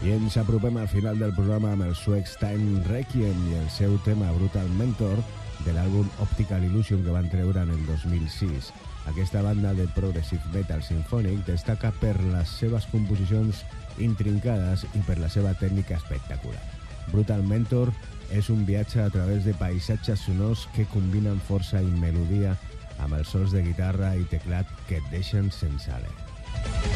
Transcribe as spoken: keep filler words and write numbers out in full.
I ens apropem al final del programa amb el suecs Time Requiem i el seu tema Brutal Mentor de l'àlbum Optical Illusion que van treure en el dos mil sis. Aquesta banda de progressive metal sinfònic destaca per les seves composicions intrincades i per la seva tècnica espectacular. Brutal Mentor és un viatge a través de paisatges sonors que combinen força i melodia amb els sols de guitarra i teclat que et deixen sense alè.